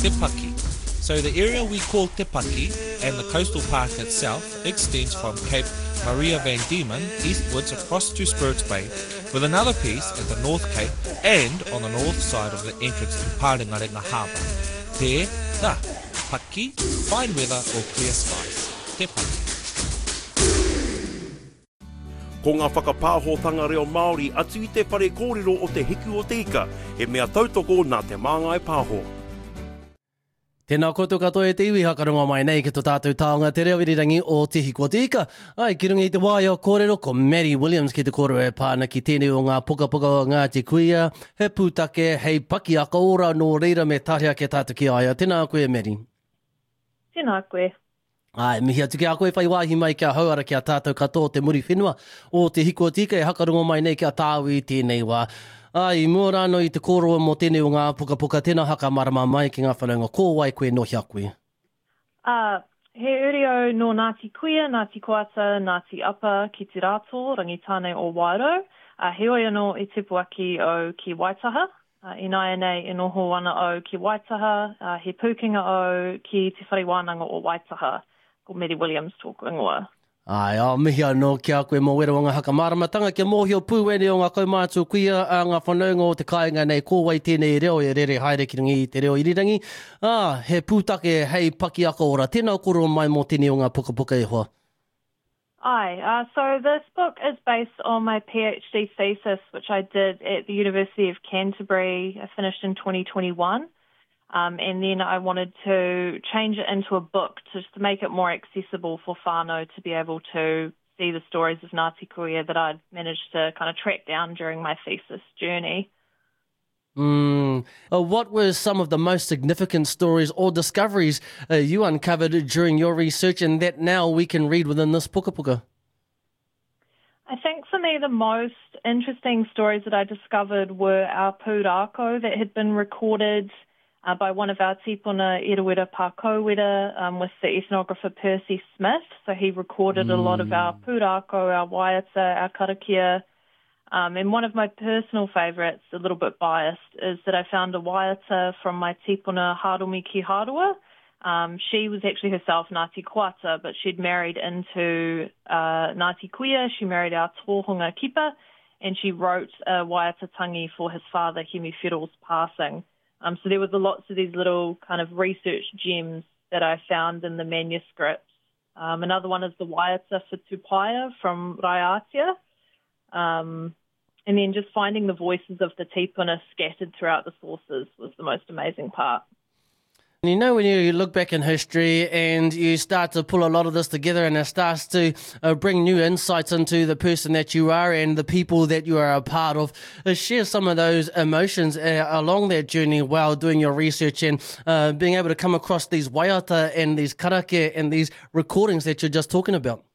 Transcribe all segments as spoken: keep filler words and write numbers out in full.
Te Paki. So the area we call Te Paki and the coastal park itself extends from Cape Maria van Diemen eastwards across to Spirits Bay, with another piece at the North Cape and on the north side of the entrance to Parengarenga Harbour. Te da, Paki, fine weather or clear skies. Te Paki. Ko ngā whakapāhotanga reo Māori atu i te whare kōrero o te hiku o te ika, he mea tautoko nā te māngai pāho. Tēnā koutou katoa e te iwi hakaronga mai nei ki tō tātou taonga te reo irirangi o te hiku o te ika. Ai, ki runga i te waia o kōrero ko Mary Williams ki te kōrero e pāna ki tēnei o ngā puka puka o Ngāti Kuia, he pūtake, hei paki aka ora nō reira me tārea ke tātou ki aia. Tēnā koe Mary. Tēnā koe. Ai, mihi atu ki a koe whai wāhi mai kia hauara ki a tātou katoa te muri whenua o te hiku o te ika e hakarongo mai nei ki a tāwi tēnei wā. Ai, mua rāno i te kōroa mō tēnei o ngā puka puka, tēnā haka marama mai ki ngā whanaunga. Ko wai koe no hia koe? Uh, he urio no Ngāti Kuia, Ngāti Koata, Ngāti Apa, ki te rātō, rangitāne o Wairau. Uh, he oi anō i tipu aki o ki Waitaha. Uh, I nai nei e noho ana o ki Waitaha, uh, he pūkinga o ki te whariwānanga o Waitaha, ko Mary Williams tōku ingoa. Ai, o mihi anō ki a koe mō wera o ngā haka maramatanga, kia mōhio pūwene o ngā kaumātua kuia, a ngā whanaunga o te kāinga nei, ko wai tēnei reo e rere haere ki rungi i te reo irirangi. Ah, he pūtake, hei paki aka ora, tēnā koro mai mō tēnei o ngā puka puka e hoa. Aye, uh, so this book is based on my PhD thesis, which I did at the University of Canterbury. I finished in twenty twenty-one. Um, and then I wanted to change it into a book just to make it more accessible for whānau to be able to see the stories of Ngāti Kuia that I'd managed to kind of track down during my thesis journey. Mm. Uh, what were some of the most significant stories or discoveries uh, you uncovered during your research and that now we can read within this puka puka? I think for me the most interesting stories that I discovered were our pūrākau that had been recorded Uh, by one of our tipuna, Irawira Pākauwera, um, with the ethnographer Percy Smith. So he recorded mm. a lot of our pūrākau, our waiata, our karakia. Um, and one of my personal favourites, a little bit biased, is that I found a waiata from my tipuna Haromi ki Harua. Um, she was actually herself Ngāti Koata, but she'd married into uh, Ngāti Kuia. She married our tōhunga kipa, and she wrote a waiata-tangi for his father, Hemi Whiro's passing. Um, so there was lots of these little kind of research gems that I found in the manuscripts. Um, another one is the waiata for Tupaia from Raiatea. Um, and then just finding the voices of the tipuna scattered throughout the sources was the most amazing part. You know, when you look back in history and you start to pull a lot of this together and it starts to uh, bring new insights into the person that you are and the people that you are a part of, uh, share some of those emotions uh, along that journey while doing your research and uh, being able to come across these waiata and these karake and these recordings that you're just talking about.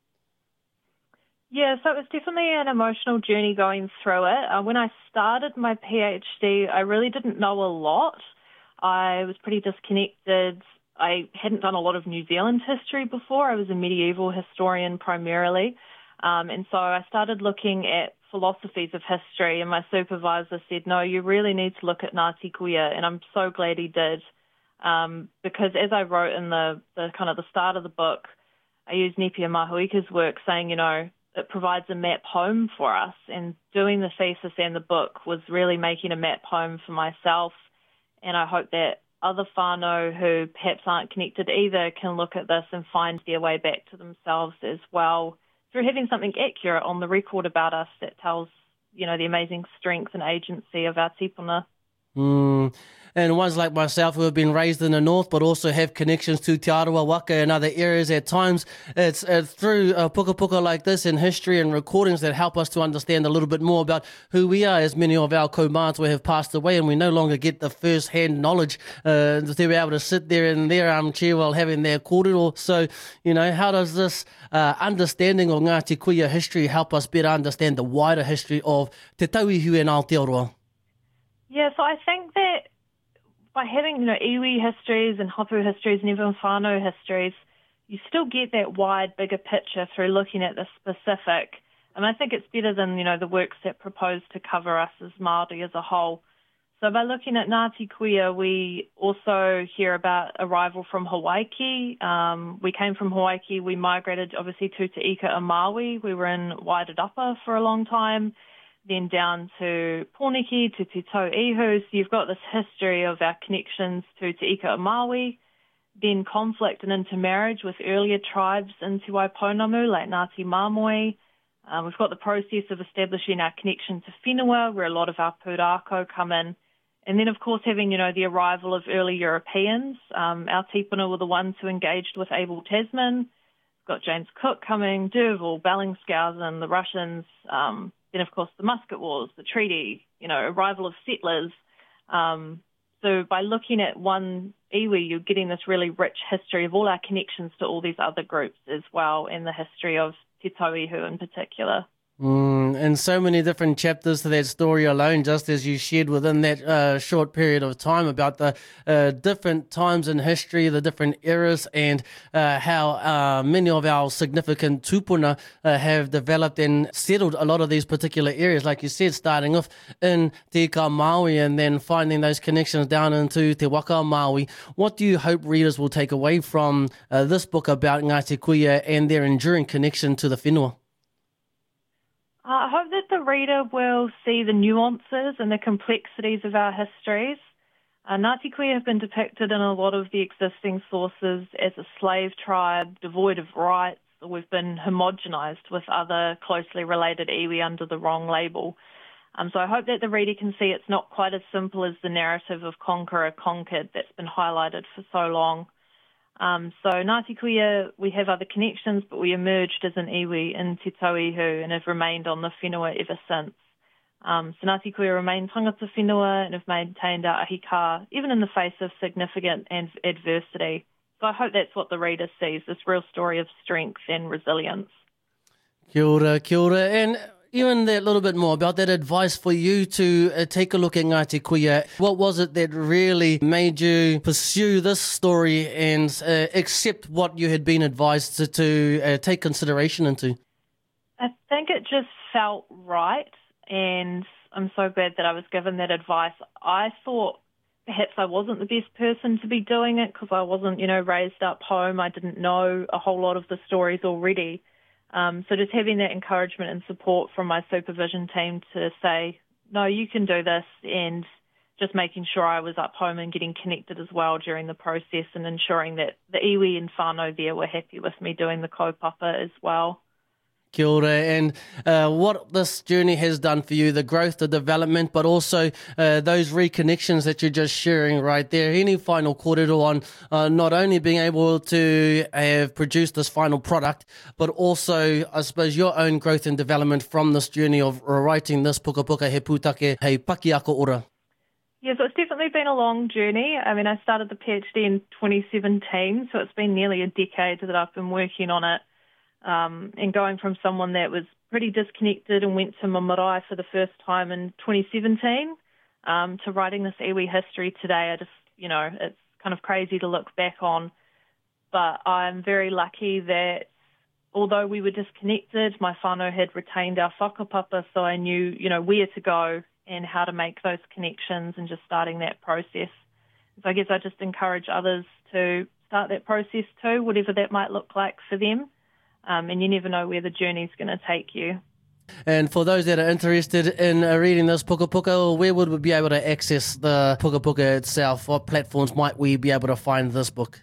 Yeah, so it was definitely an emotional journey going through it. Uh, when I started my PhD, I really didn't know a lot. I was pretty disconnected. I hadn't done a lot of New Zealand history before. I was a medieval historian primarily. Um, and so I started looking at philosophies of history, and my supervisor said, no, you really need to look at Ngāti Kuia, and I'm so glad he did. Um, because as I wrote in the, the kind of the start of the book, I used Nepia Mahuika's work saying, you know, it provides a map home for us. And doing the thesis and the book was really making a map home for myself. And I hope that other whānau who perhaps aren't connected either can look at this and find their way back to themselves as well through having something accurate on the record about us that tells, you know, the amazing strength and agency of our tipuna. Mm. And ones like myself who have been raised in the north but also have connections to Te Arawa Waka and other areas at times, it's uh, through uh, puka puka like this in history and recordings that help us to understand a little bit more about who we are, as many of our kaumātua have passed away and we no longer get the first-hand knowledge uh, to be able to sit there in their armchair while having their kōrero. So, you know, how does this uh, understanding of Ngāti Kuia history help us better understand the wider history of Te Tauihu and Aotearoa? Yeah, so I think that by having, you know, iwi histories and hapu histories and even whānau histories, you still get that wide, bigger picture through looking at the specific. And I think it's better than, you know, the works that propose to cover us as Māori as a whole. So by looking at Ngāti Kuia, we also hear about arrival from Hawaii. Um, we came from Hawaii. We migrated, obviously, to Te Ika a Maui. We were in Wairarapa for a long time, then down to Pōneke, to Te Tau Ihu. So you've got this history of our connections to Te Ika a Maui, then conflict and intermarriage with earlier tribes in Te Waipounamu, like Ngāti Māmoe. Um, we've got the process of establishing our connection to whenua, where a lot of our pūrākau come in. And then, of course, having, you know, the arrival of early Europeans. Um, our tipuna were the ones who engaged with Abel Tasman. We've got James Cook coming, D'Urville, Bellingshausen, the Russians. Um, then, of course, the Musket Wars, the treaty, you know, arrival of settlers. Um, so by looking at one iwi, you're getting this really rich history of all our connections to all these other groups as well, and the history of Te Tauihu in particular. Mm, and so many different chapters to that story alone, just as you shared within that uh, short period of time about the uh, different times in history, the different eras, and uh, how uh, many of our significant tupuna uh, have developed and settled a lot of these particular areas. Like you said, starting off in Te Ika Maui and then finding those connections down into Te Waka Maui. What do you hope readers will take away from uh, this book about Ngāti Kuia and their enduring connection to the whenua? I hope that the reader will see the nuances and the complexities of our histories. Uh, Ngāti Kuia have been depicted in a lot of the existing sources as a slave tribe, devoid of rights, or we've been homogenised with other closely related iwi under the wrong label. Um, so I hope that the reader can see it's not quite as simple as the narrative of conqueror conquered that's been highlighted for so long. Um, so Ngāti Kuia, we have other connections, but we emerged as an iwi in Te Tauihu and have remained on the whenua ever since. Um, so Ngāti Kuia remain tangata whenua and have maintained our ahika, even in the face of significant and adversity. So I hope that's what the reader sees, this real story of strength and resilience. Kia ora, kia ora. And even that little bit more about that advice for you to uh, take a look at Ngāti Kuia. What was it that really made you pursue this story and uh, accept what you had been advised to, to uh, take consideration into? I think it just felt right, and I'm so glad that I was given that advice. I thought perhaps I wasn't the best person to be doing it because I wasn't, you know, raised up home. I didn't know a whole lot of the stories already. Um, so just having that encouragement and support from my supervision team to say, no, you can do this, and just making sure I was up home and getting connected as well during the process and ensuring that the iwi and whānau there were happy with me doing the kaupapa as well. Kia ora, and uh, what this journey has done for you, the growth, the development, but also uh, those reconnections that you're just sharing right there. Any final kōrero on uh, not only being able to have produced this final product, but also, I suppose, your own growth and development from this journey of writing this puka puka he pūtake hei Pakiako ora? Yeah, so it's definitely been a long journey. I mean, I started the PhD in twenty seventeen, so it's been nearly a decade that I've been working on it. Um, and going from someone that was pretty disconnected and went to Mamarai for the first time in twenty seventeen um, to writing this iwi history today, I just, you know, it's kind of crazy to look back on. But I'm very lucky that although we were disconnected, my whānau had retained our whakapapa, so I knew, you know, where to go and how to make those connections and just starting that process. So I guess I just encourage others to start that process too, whatever that might look like for them. Um, and you never know where the journey's going to take you. And for those that are interested in uh, reading this puka puka, where would we be able to access the puka puka itself? What platforms might we be able to find this book?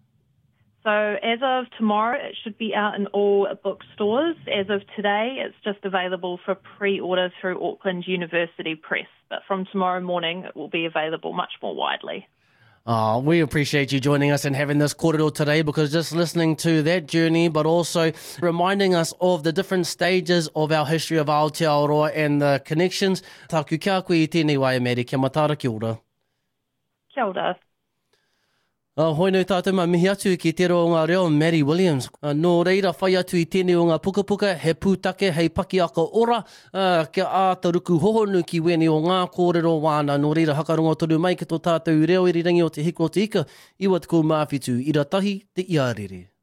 So as of tomorrow, it should be out in all bookstores. As of today, it's just available for pre-order through Auckland University Press. But from tomorrow morning, it will be available much more widely. Oh, we appreciate you joining us and having this kōrero today, because just listening to that journey, but also reminding us of the different stages of our history of Aotearoa and the connections. Taku kia koe I tēnei waiamere, kia matara, kia ora. Kia ora. Uh, hoi nei tātou ma mihi atu ki te roa o ngā reo, Mary Williams. Uh, nō reira whai atu I tēnei o ngā puka puka, he pūtake, hei Pakiako ora, uh, kia ātaruku hohonu ki wene o ngā kōrero wāna. Nō reira hakarongo tonu mai ki tō tātou reo irirangi o te hiko o te ika, iwa te kou mawhitu, ira tahi te iarere.